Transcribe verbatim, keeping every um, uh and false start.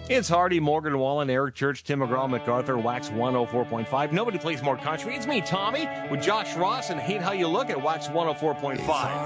It's Hardy, Morgan Wallen, Eric Church, Tim McGraw, MacArthur, Wax one oh four point five. Nobody plays more country. It's me, Tommy, with Josh Ross, and Hate How You Look at Wax one oh four point five.